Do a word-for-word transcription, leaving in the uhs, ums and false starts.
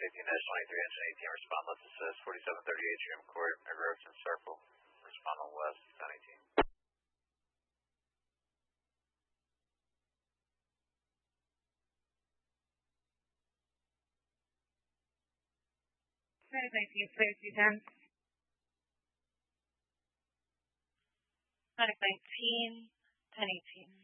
eighteen dash twenty-three, engine eighteen, respond, let's assist, forty-seven thirty-eight, Trim Court, McGriffin Circle, respond on west, ten eighteen. nineteen, safety ten. nineteen, ten eighteen.